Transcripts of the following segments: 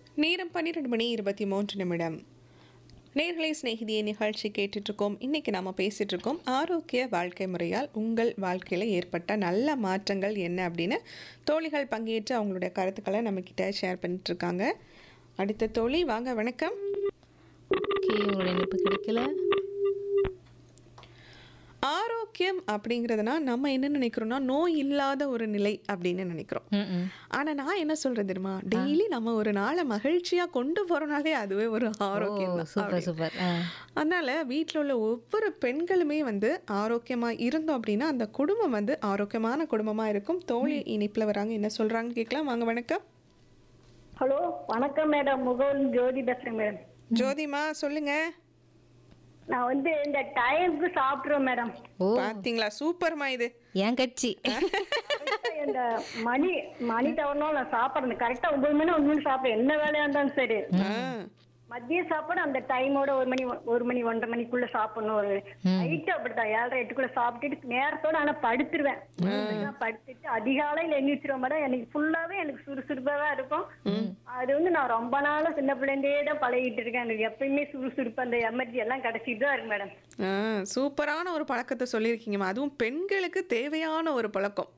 நேரம் 12:23. நேர்களை சிநேகிதியை நிகழ்ச்சி கேட்டுட்ருக்கோம். இன்றைக்கி நாம் பேசிகிட்ருக்கோம் ஆரோக்கிய வாழ்க்கை முறையால் உங்கள் வாழ்க்கையில் ஏற்பட்ட நல்ல மாற்றங்கள் என்ன அப்படின்னு தோழிகள் பங்கேற்று அவங்களுடைய கருத்துக்களை நம்மக்கிட்ட ஷேர் பண்ணிட்டுருக்காங்க. அடுத்த தோழி வாங்க, வணக்கம். ஓகே, உங்களுடைய இணைப்பு கிடைக்கல. ஆரோக்கியம் அப்படிங்கிறதுனா நம்ம என்ன நினைக்கிறோம்னா நோய் இல்லாத ஒரு நிலை அப்படின்னு நினைக்கிறோம். ஆனால் நான் என்ன சொல்கிறேன் தெரியுமா, டெய்லி நம்ம ஒரு நாளை மகிழ்ச்சியாக கொண்டு போகிறனாலே அதுவே ஒரு ஆரோக்கியம் தான். Super super. அதனால் வீட்டில் உள்ள ஒவ்வொரு பெண்களுமே ஆரோக்கியமாக இருந்தோம் அப்படின்னா அந்த குடும்பம் ஆரோக்கியமான குடும்பமாக இருக்கும். தோழி இணைப்பில் வராங்க, என்ன சொல்கிறாங்கன்னு கேட்கலாம். வாங்க, வணக்கம். ஹலோ, வணக்கம் மேடம். முகவரி ஜோதி பேசுறேன் மேடம். ஜோதிமா சொல்லுங்க. நான் இந்த டைமுக்கு சாப்பிடுறேன் மேடம். பாத்தீங்களா, சூப்பர்மா. இது என் கட்சி. இந்த மணி தவறனால நான் சாப்பிடுறேன். கரெக்டா 9 மணி 1 மணி சாப்பிடுறேன். என்ன வேலையா இருந்தாலும் சரி. மதிய சாப்பாடு அந்த டைமோட 1 மணி 1:30 மணிக்குள்ள சாப்பிடணும். ஒரு நைட்டு அப்படித்தான் 7:30 8க்குள்ள சாப்பிட்டுட்டு நேரத்தோட ஆனா படுத்துருவேன். படுத்துட்டு அதிகாலையில எண்ணிச்சிருவேன் மேடம். எனக்கு ஃபுல்லாவே எனக்கு சுறுசுறுப்பாவே இருக்கும். அது நான் ரொம்ப நாளா சின்ன பிள்ளைண்டே தான் பழகிட்டு இருக்கேன். எனக்கு எப்பயுமே சுறுசுறுப்பு அந்த எமர்ஜி எல்லாம் கிடைச்சிட்டு தான் இருக்கு மேடம். சூப்பரான ஒரு பழக்கத்தை சொல்லியிருக்கீங்கம்மா. அதுவும் பெண்களுக்கு தேவையான ஒரு பழக்கம்.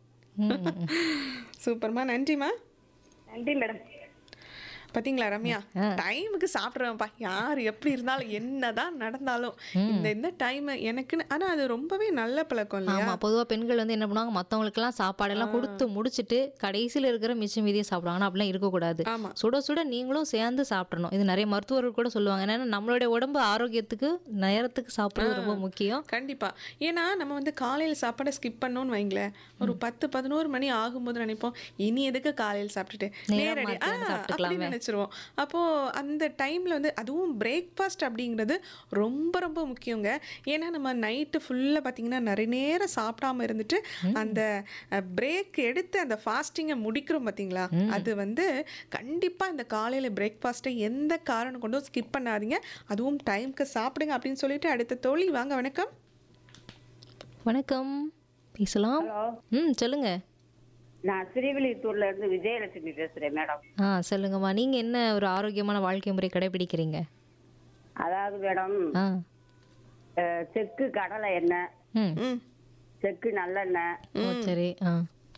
சூப்பர்மா, நன்றிம்மா. நன்றி மேடம். பார்த்தீங்களா ரம்யா, டைமுக்கு சாப்பிட்றேன்ப்பா. யார் எப்படி இருந்தாலும் என்னதான் நடந்தாலும் இந்த டைம் எனக்குன்னு. ஆனால் அது ரொம்பவே நல்ல பழக்கம் இல்லையா? ஆமாம், பொதுவாக பெண்கள் என்ன பண்ணுவாங்க, மற்றவங்களுக்கெல்லாம் சாப்பாடெல்லாம் கொடுத்து முடிச்சுட்டு கடைசியில் இருக்கிற மிச்சம் மீதியை சாப்பிடுவாங்க. ஆனால் அப்படிலாம் இருக்கக்கூடாது. சுட சுட நீங்களும் சேர்ந்து சாப்பிடணும். இது நிறைய மருத்துவர்கள் கூட சொல்லுவாங்க. ஏன்னா நம்மளுடைய உடம்பு ஆரோக்கியத்துக்கு நேரத்துக்கு சாப்பிட்றது ரொம்ப முக்கியம். கண்டிப்பாக. ஏன்னா நம்ம காலையில் சாப்பாடை ஸ்கிப் பண்ணோன்னு வைங்களேன், ஒரு 10-11 மணி ஆகும்போது நினைப்போம், இனி எதுக்கு காலையில் சாப்பிட்டுட்டு நேரடி அப்படின்னு நினைச்சிருவோம். அப்போது அந்த டைமில் அதுவும் பிரேக்ஃபாஸ்ட் அப்படிங்கிறது ரொம்ப ரொம்ப முக்கியங்க. ஏன்னா நம்ம நைட்டு ஃபுல்லாக பார்த்திங்கன்னா நிறைய நேரம் சாப்பிடாம இருந்துட்டு அந்த பிரேக் எடுத்து அந்த ஃபாஸ்டிங்கை முடிக்கிறோம் பார்த்தீங்களா, அது கண்டிப்பாக இந்த காலையில் பிரேக்ஃபாஸ்ட்டை எந்த காரணம் கொண்டும் ஸ்கிப் பண்ணாதீங்க. அதுவும் டைமுக்கு சாப்பிடுங்க அப்படின்னு சொல்லிட்டு அடுத்த தோழி வாங்க, வணக்கம். வணக்கம், பேசலாம். சொல்லுங்க. நான் திருவிழித்தூர்ல இருந்து விஜயலட்சுமி பேசுறேன் மேடம். சொல்லுங்கம்மா, நீங்க என்ன ஒரு ஆரோக்கியமான வாழ்க்கை முறை கடைபிடிக்கிறீங்க? அதாவது மேடம், செக்கு கடலை எண்ணெய், செக்கு நல்லெண்ணெய், சரி,